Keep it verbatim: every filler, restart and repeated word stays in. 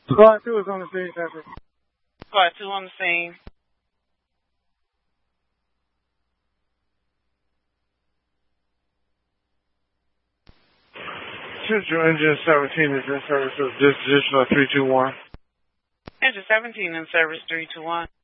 Squad two is on the scene, Central. Squad two on the scene. Central Engine seventeen is in service of disposition of three two one. Engine seventeen in service three two one.